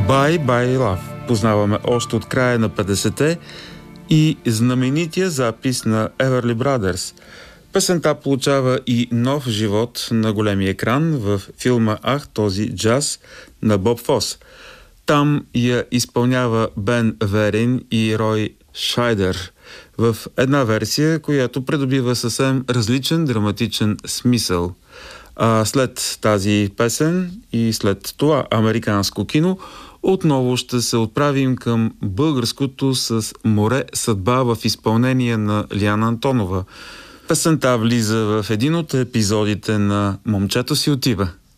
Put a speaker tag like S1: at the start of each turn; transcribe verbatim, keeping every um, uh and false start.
S1: Bye Bye Love познаваме още от края на петдесетте и знаменития запис на Everly Brothers. Песента получава и нов живот на големия екран в филма «Ах, този джаз» на Боб Фос. Там я изпълнява Бен Верин и Рой Шайдер в една версия, която придобива съвсем различен драматичен смисъл. А след тази песен и след това американско кино отново ще се отправим към българското с море съдба в изпълнение на Лиана Антонова. Песента влиза в един от епизодите на «Момчето си отива».